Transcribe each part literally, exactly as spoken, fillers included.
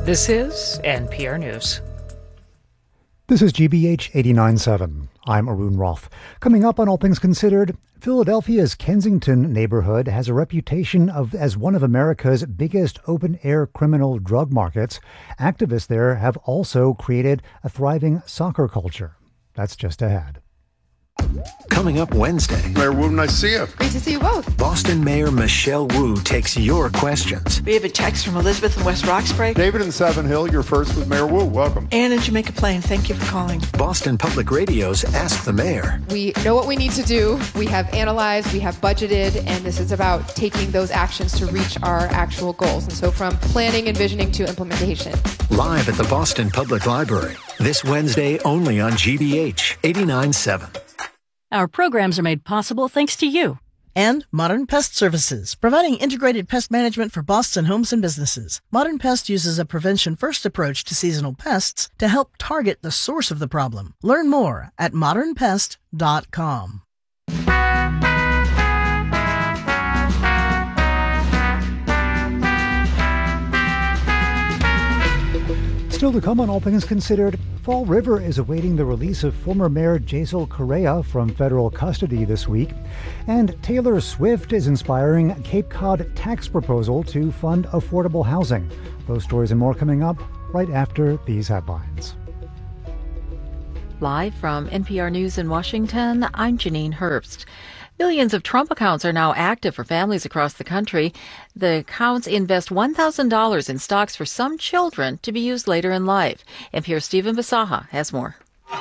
This is N P R News. This is G B H eighty-nine point seven. I'm Arun Roth. Coming up on All Things Considered, Philadelphia's Kensington neighborhood has a reputation of as one of America's biggest open-air criminal drug markets. Activists there have also created a thriving soccer culture. That's just ahead. Coming up Wednesday. Mayor Wu, nice to see you. Great to see you both. Boston Mayor Michelle Wu takes your questions. We have a text from Elizabeth in West Roxbury. David in Savin Hill, you're first with Mayor Wu. Welcome. Anne in Jamaica Plain, thank you for calling. Boston Public Radio's Ask the Mayor. We know what we need to do. We have analyzed, we have budgeted, and this is about taking those actions to reach our actual goals. And so from planning and visioning to implementation. Live at the Boston Public Library. This Wednesday only on G B H eighty-nine point seven. Our programs are made possible thanks to you. And Modern Pest Services, providing integrated pest management for Boston homes and businesses. Modern Pest uses a prevention-first approach to seasonal pests to help target the source of the problem. Learn more at modern pest dot com. Still to come on All Things Considered, Fall River is awaiting the release of former Mayor Jaisal Correa from federal custody this week. And Taylor Swift is inspiring a Cape Cod tax proposal to fund affordable housing. Those stories and more coming up right after these headlines. Live from N P R News in Washington, I'm Janine Herbst. Millions of Trump accounts are now active for families across the country. The accounts invest one thousand dollars in stocks for some children to be used later in life. N P R's Stephen Bisaha has more.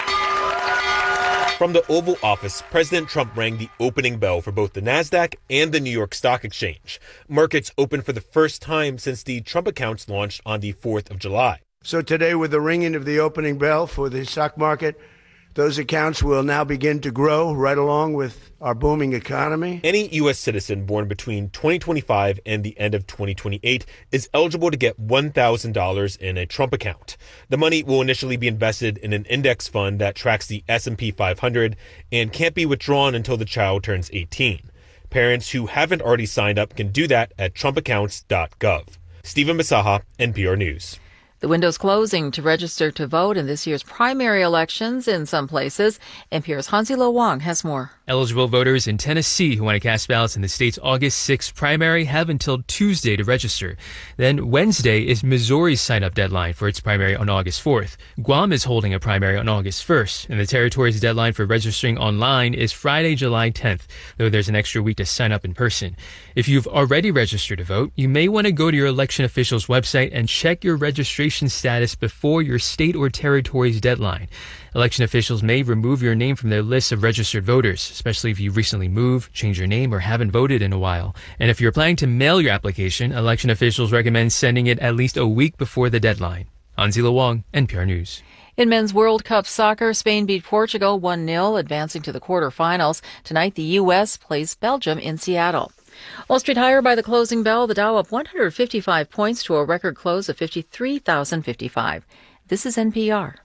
From the Oval Office, President Trump rang the opening bell for both the NASDAQ and the New York Stock Exchange. Markets opened for the first time since the Trump accounts launched on the fourth of July. So today, with the ringing of the opening bell for the stock market, those accounts will now begin to grow right along with our booming economy. Any U S citizen born between twenty twenty-five and the end of twenty twenty-eight is eligible to get one thousand dollars in a Trump account. The money will initially be invested in an index fund that tracks the S and P five hundred and can't be withdrawn until the child turns eighteen. Parents who haven't already signed up can do that at trump accounts dot gov. Stephen Bisaha, N P R News. The window's closing to register to vote in this year's primary elections in some places. N P R's Hansi-Lo Wang has more. Eligible voters in Tennessee who want to cast ballots in the state's August sixth primary have until Tuesday to register. Then Wednesday is Missouri's sign-up deadline for its primary on August fourth. Guam is holding a primary on August first, and the territory's deadline for registering online is Friday, July tenth, though there's an extra week to sign up in person. If you've already registered to vote, you may want to go to your election official's website and check your registration status before your state or territory's deadline. Election officials may remove your name from their list of registered voters, especially if you recently moved, changed your name, or haven't voted in a while. And if you're planning to mail your application, election officials recommend sending it at least a week before the deadline. Hansi-Lo Wang, N P R News. In men's World Cup soccer, Spain beat Portugal one nil, advancing to the quarterfinals. Tonight, the U S plays Belgium in Seattle. Wall Street higher by the closing bell. The Dow up one hundred fifty-five points to a record close of fifty-three thousand fifty-five. This is N P R.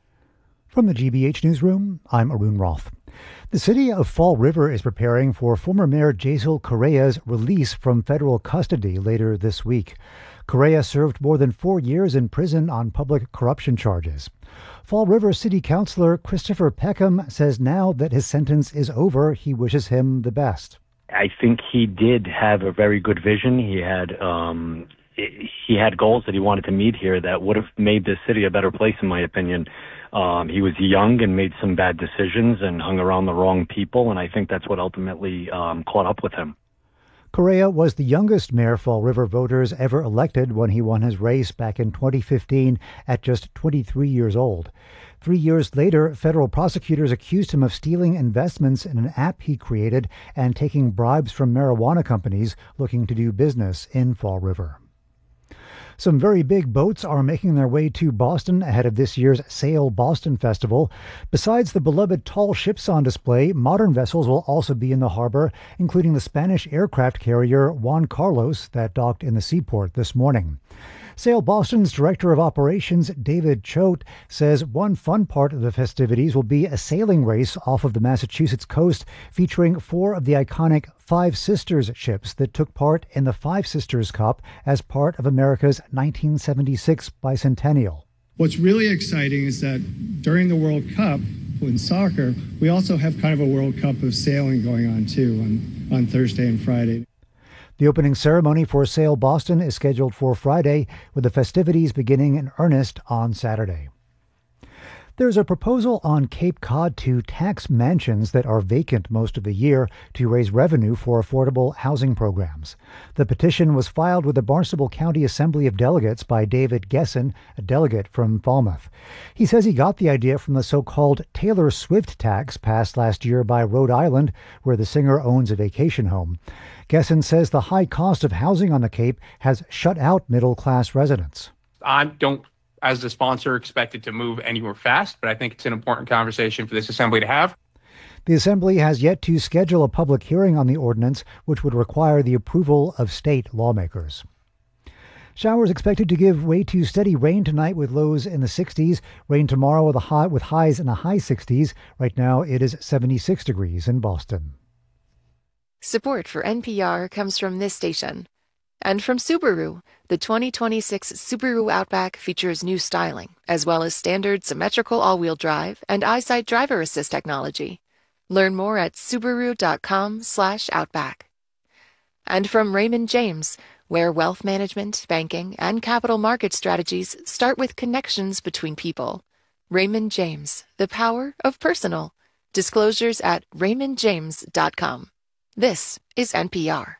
From the G B H Newsroom, I'm Arun Roth. The city of Fall River is preparing for former Mayor Jaisal Correa's release from federal custody later this week. Correa served more than four years in prison on public corruption charges. Fall River City Councilor Christopher Peckham says now that his sentence is over, he wishes him the best. I think he did have a very good vision. He had um, he had goals that he wanted to meet here that would have made this city a better place, in my opinion. Um, he was young and made some bad decisions and hung around the wrong people, and I think that's what ultimately um, caught up with him. Correa was the youngest mayor Fall River voters ever elected when he won his race back in twenty fifteen at just twenty-three years old. Three years later, federal prosecutors accused him of stealing investments in an app he created and taking bribes from marijuana companies looking to do business in Fall River. Some very big boats are making their way to Boston ahead of this year's Sail Boston Festival. Besides the beloved tall ships on display, modern vessels will also be in the harbor, including the Spanish aircraft carrier Juan Carlos that docked in the seaport this morning. Sail Boston's Director of Operations, David Choate, says one fun part of the festivities will be a sailing race off of the Massachusetts coast featuring four of the iconic Five Sisters ships that took part in the Five Sisters Cup as part of America's nineteen seventy-six bicentennial. What's really exciting is that during the World Cup in soccer, we also have kind of a World Cup of sailing going on too on, on Thursday and Friday. The opening ceremony for Sail Boston is scheduled for Friday, with the festivities beginning in earnest on Saturday. There's a proposal on Cape Cod to tax mansions that are vacant most of the year to raise revenue for affordable housing programs. The petition was filed with the Barnstable County Assembly of Delegates by David Gesson, a delegate from Falmouth. He says he got the idea from the so-called Taylor Swift tax passed last year by Rhode Island, where the singer owns a vacation home. Gesson says the high cost of housing on the Cape has shut out middle-class residents. I don't, as the sponsor, expect it to move anywhere fast, but I think it's an important conversation for this assembly to have. The assembly has yet to schedule a public hearing on the ordinance, which would require the approval of state lawmakers. Showers expected to give way to steady rain tonight with lows in the sixties. Rain tomorrow with, a high, with highs in the high sixties. Right now it is seventy-six degrees in Boston. Support for N P R comes from this station. And from Subaru, the twenty twenty-six Subaru Outback features new styling, as well as standard symmetrical all-wheel drive and EyeSight driver assist technology. Learn more at Subaru.com slash Outback. And from Raymond James, where wealth management, banking, and capital market strategies start with connections between people. Raymond James, the power of personal. Disclosures at raymond james dot com. This is N P R.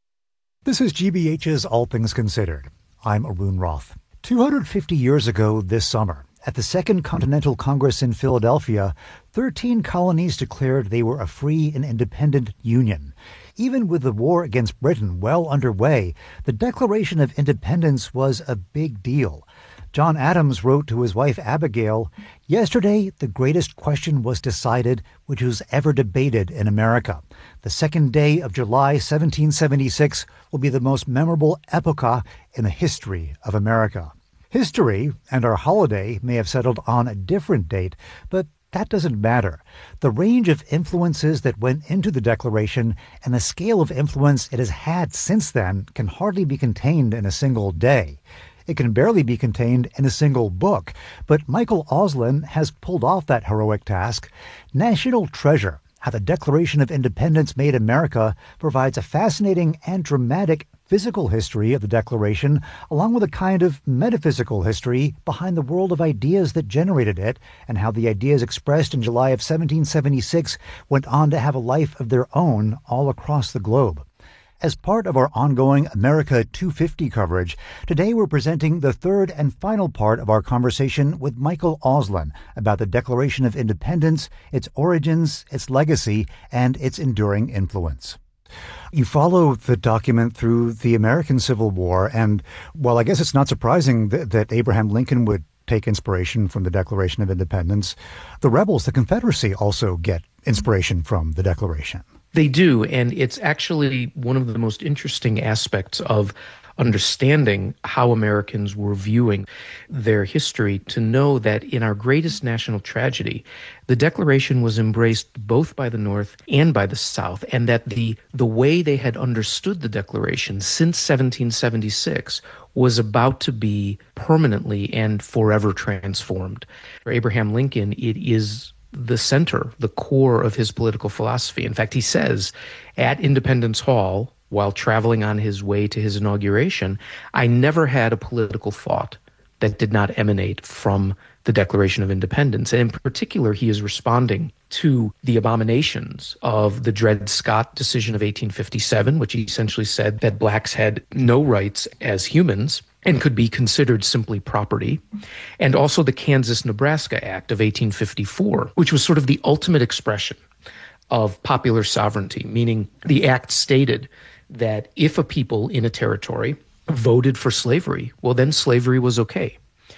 This is G B H's All Things Considered. I'm Arun Roth. two hundred fifty years ago this summer, at the Second Continental Congress in Philadelphia, thirteen colonies declared they were a free and independent union. Even with the war against Britain well underway, the Declaration of Independence was a big deal. John Adams wrote to his wife Abigail, "Yesterday, the greatest question was decided which was ever debated in America. The second day of July seventeen seventy-six will be the most memorable epocha in the history of America." History and our holiday may have settled on a different date, but that doesn't matter. The range of influences that went into the Declaration and the scale of influence it has had since then can hardly be contained in a single day. It can barely be contained in a single book, but Michael Auslin has pulled off that heroic task. National Treasure, How the Declaration of Independence Made America, provides a fascinating and dramatic physical history of the Declaration, along with a kind of metaphysical history behind the world of ideas that generated it, and how the ideas expressed in July of seventeen seventy-six went on to have a life of their own all across the globe. As part of our ongoing America two fifty coverage, today we're presenting the third and final part of our conversation with Michael Auslin about the Declaration of Independence, its origins, its legacy, and its enduring influence. You follow the document through the American Civil War, and while I guess it's not surprising that, that Abraham Lincoln would take inspiration from the Declaration of Independence, the rebels, the Confederacy, also get inspiration from the Declaration. They do, and it's actually one of the most interesting aspects of understanding how Americans were viewing their history, to know that in our greatest national tragedy, the Declaration was embraced both by the North and by the South, and that the, the way they had understood the Declaration since seventeen seventy-six was about to be permanently and forever transformed. For Abraham Lincoln, it is the center, the core of his political philosophy. In fact, he says at Independence Hall, while traveling on his way to his inauguration, "I never had a political thought that did not emanate from the Declaration of Independence." And in particular, he is responding to the abominations of the Dred Scott decision of eighteen fifty-seven, which essentially said that blacks had no rights as humans and could be considered simply property, and also the Kansas-Nebraska Act of eighteen fifty-four, which was sort of the ultimate expression of popular sovereignty, meaning the act stated that if a people in a territory voted for slavery, well, then slavery was okay.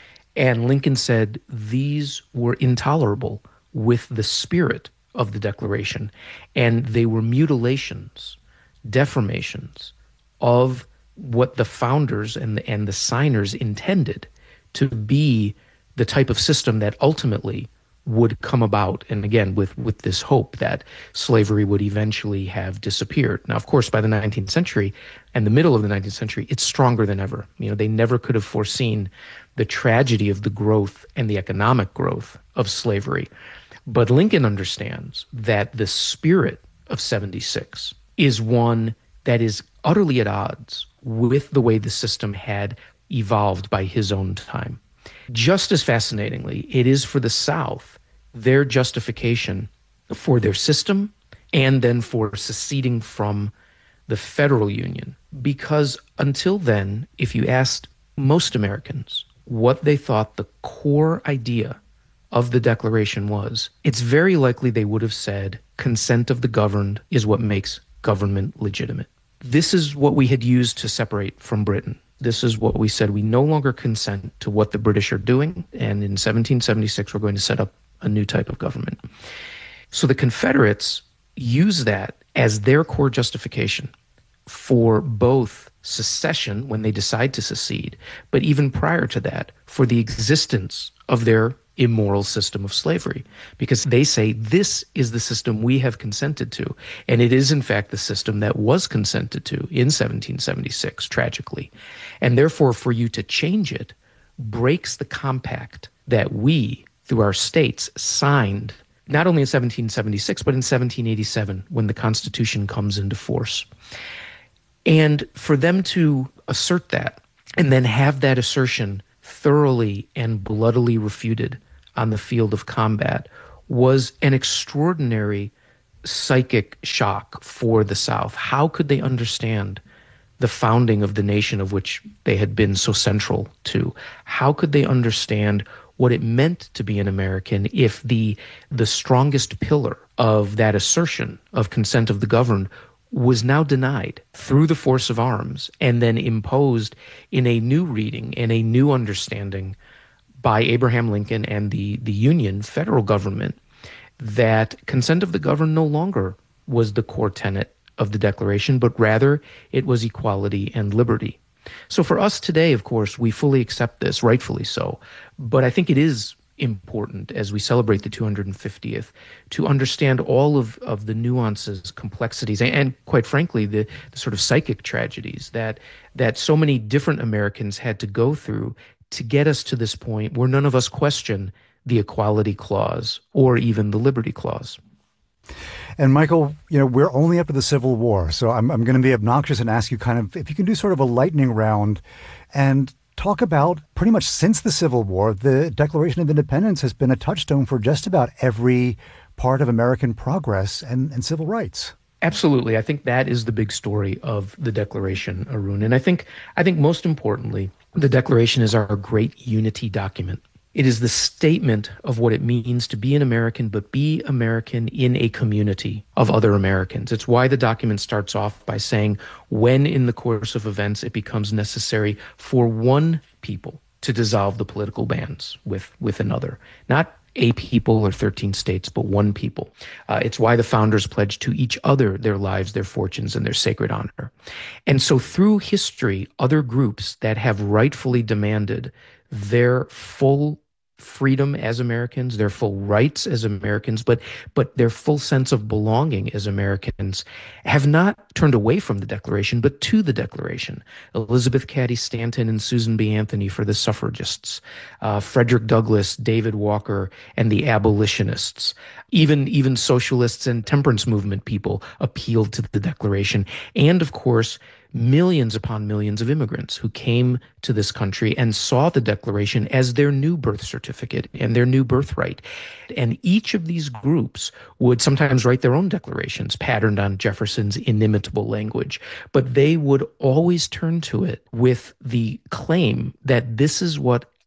And Lincoln said these were intolerable with the spirit of the Declaration, and they were mutilations, deformations of what the founders and the, and the signers intended to be the type of system that ultimately would come about, and again, with, with this hope that slavery would eventually have disappeared. Now, of course, by the nineteenth century and the middle of the nineteenth century, it's stronger than ever. You know, they never could have foreseen the tragedy of the growth and the economic growth of slavery. But Lincoln understands that the spirit of seventy-six is one that is utterly at odds with the way the system had evolved by his own time. Just as fascinatingly, it is for the South their justification for their system and then for seceding from the federal union. Because until then, if you asked most Americans what they thought the core idea of the Declaration was, it's very likely they would have said consent of the governed is what makes government legitimate. This is what we had used to separate from Britain. This is what we said. We no longer consent to what the British are doing, and in seventeen seventy-six, we're going to set up a new type of government. So the Confederates use that as their core justification for both secession, when they decide to secede, but even prior to that, for the existence of their immoral system of slavery, because they say this is the system we have consented to, and it is in fact the system that was consented to in seventeen seventy-six, tragically, and therefore for you to change it breaks the compact that we, through our states, signed not only in seventeen seventy-six, but in seventeen eighty-seven, when the Constitution comes into force. And for them to assert that and then have that assertion thoroughly and bloodily refuted on the field of combat was an extraordinary psychic shock for the South. How could they understand the founding of the nation of which they had been so central to? How could they understand what it meant to be an American if the the strongest pillar of that assertion of consent of the governed was now denied through the force of arms and then imposed in a new reading and a new understanding by Abraham Lincoln and the, the Union federal government that consent of the governed no longer was the core tenet of the Declaration, but rather it was equality and liberty. So for us today, of course, we fully accept this, rightfully so, but I think it is important as we celebrate the two hundred fiftieth to understand all of, of the nuances, complexities, and, and quite frankly, the, the sort of psychic tragedies that that so many different Americans had to go through to get us to this point where none of us question the Equality Clause or even the Liberty Clause. And Michael, you know, we're only up to the Civil War, so I'm, I'm going to be obnoxious and ask you kind of if you can do sort of a lightning round and talk about pretty much since the Civil War, the Declaration of Independence has been a touchstone for just about every part of American progress and, and civil rights. Absolutely. I think that is the big story of the Declaration, Arun. And I think, I think most importantly, the Declaration is our great unity document. It is the statement of what it means to be an American, but be American in a community of other Americans. It's why the document starts off by saying, when in the course of events it becomes necessary for one people to dissolve the political bands with, with another. Not a people or thirteen states, but one people. Uh, it's why the founders pledged to each other their lives, their fortunes, and their sacred honor. And so through history, other groups that have rightfully demanded their full freedom as Americans, their full rights as Americans, but but their full sense of belonging as Americans, have not turned away from the Declaration, but to the Declaration. Elizabeth Cady Stanton and Susan B. Anthony for the suffragists, uh, Frederick Douglass, David Walker, and the abolitionists. Even, even socialists and temperance movement people appealed to the Declaration. And of course, millions upon millions of immigrants who came to this country and saw the Declaration as their new birth certificate and their new birthright. And each of these groups would sometimes write their own declarations patterned on Jefferson's inimitable language, but they would always turn to it with the claim that this is what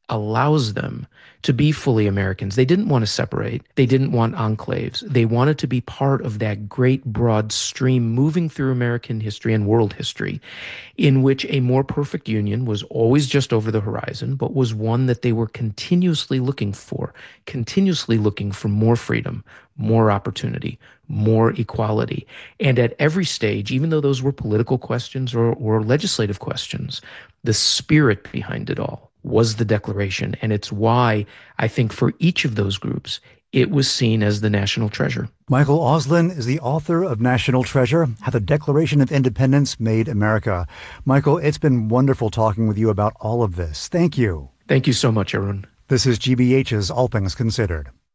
allows them to be fully Americans. They didn't want to separate. They didn't want enclaves. They wanted to be part of that great broad stream moving through American history and world history, in which a more perfect union was always just over the horizon, but was one that they were continuously looking for, continuously looking for more freedom, more opportunity, more equality. And at every stage, even though those were political questions or, or legislative questions, the spirit behind it all was the Declaration. And it's why I think for each of those groups, it was seen as the national treasure. Michael Auslin is the author of National Treasure, How the Declaration of Independence Made America. Michael, it's been wonderful talking with you about all of this. Thank you. Thank you so much, Arun. This is G B H's All Things Considered.